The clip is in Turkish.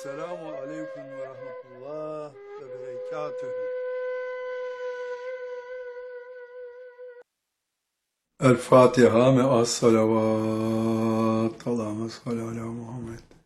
Selamun aleyküm ve rahmetullah ve berekatühü. El Fatiha me'as salavat. Allahümme salli ala Muhammed.